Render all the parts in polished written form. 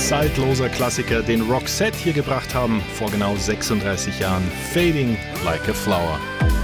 zeitloser Klassiker, den Roxette hier gebracht haben, vor genau 36 Jahren. Fading Like a Flower.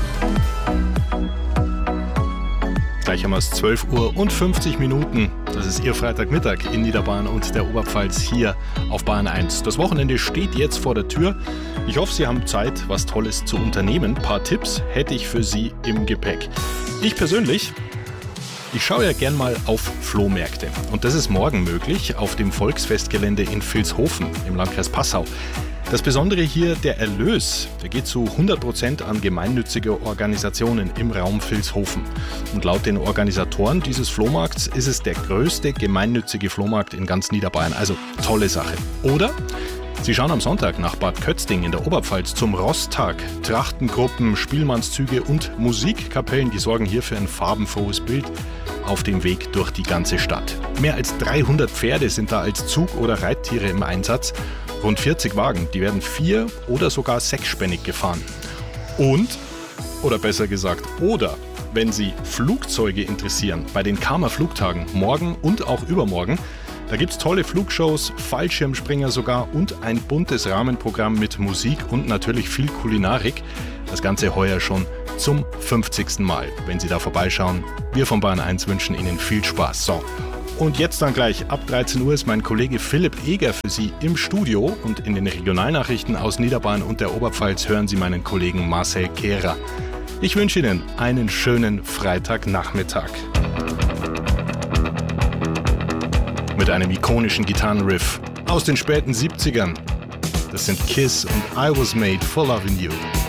Gleich haben wir es 12 Uhr und 50 Minuten. Das ist Ihr Freitagmittag in Niederbayern und der Oberpfalz hier auf Bayern 1. Das Wochenende steht jetzt vor der Tür. Ich hoffe, Sie haben Zeit, was Tolles zu unternehmen. Ein paar Tipps hätte ich für Sie im Gepäck. Ich persönlich, ich schaue ja gern mal auf Flohmärkte. Und das ist morgen möglich auf dem Volksfestgelände in Vilshofen im Landkreis Passau. Das Besondere hier, der Erlös, der geht zu 100% an gemeinnützige Organisationen im Raum Vilshofen. Und laut den Organisatoren dieses Flohmarkts ist es der größte gemeinnützige Flohmarkt in ganz Niederbayern. Also tolle Sache. Oder Sie schauen am Sonntag nach Bad Kötzting in der Oberpfalz zum Rosttag. Trachtengruppen, Spielmannszüge und Musikkapellen, die sorgen hier für ein farbenfrohes Bild auf dem Weg durch die ganze Stadt. Mehr als 300 Pferde sind da als Zug- oder Reittiere im Einsatz. Rund 40 Wagen, die werden 4- oder sogar 6-spännig gefahren. Und, oder besser gesagt, wenn Sie Flugzeuge interessieren, bei den Kama Flugtagen morgen und auch übermorgen, da gibt es tolle Flugshows, Fallschirmspringer sogar und ein buntes Rahmenprogramm mit Musik und natürlich viel Kulinarik. Das Ganze heuer schon zum 50. Mal. Wenn Sie da vorbeischauen, wir von Bayern 1 wünschen Ihnen viel Spaß. So, und jetzt dann gleich ab 13 Uhr ist mein Kollege Philipp Eger für Sie im Studio und in den Regionalnachrichten aus Niederbayern und der Oberpfalz hören Sie meinen Kollegen Marcel Kehrer. Ich wünsche Ihnen einen schönen Freitagnachmittag. Mit einem ikonischen Gitarrenriff aus den späten 70ern. Das sind Kiss und I Was Made for Loving You.